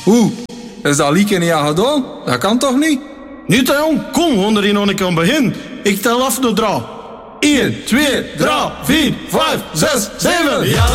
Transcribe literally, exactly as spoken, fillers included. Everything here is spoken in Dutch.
Hoe? Is dat lieke niet aan gedaan? Dat kan toch niet? Niet, hè, jong. Kom, we gaan er hier nog een keer aan begin. Ik tel af de dra. één, twee, drie, vier, vijf, zes, zeven. Ja.